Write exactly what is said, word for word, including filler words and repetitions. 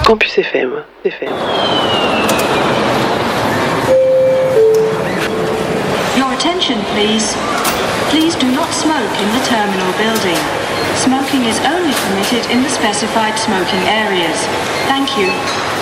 Campus F M. F M. Your attention, please. Please do not smoke in the terminal building. Smoking is only permitted in the specified smoking areas. Thank you.